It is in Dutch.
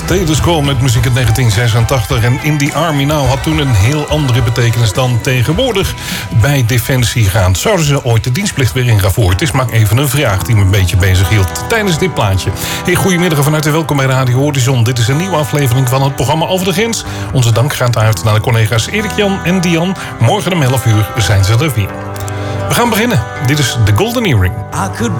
Status Quo met muziek uit 1986. En In the Army Now had toen een heel andere betekenis dan tegenwoordig bij Defensie gaan. Zouden ze ooit de dienstplicht weer in gaan voeren? Het is maar even een vraag die me een beetje bezig hield tijdens dit plaatje. Hey, goedemiddag en van harte welkom bij Radio Horizon. Dit is een nieuwe aflevering van het programma Over de Grens. Onze dank gaat uit naar de collega's Erik Jan en Dian. Morgen om 11 uur zijn ze er weer. We gaan beginnen. Dit is The Golden Earring.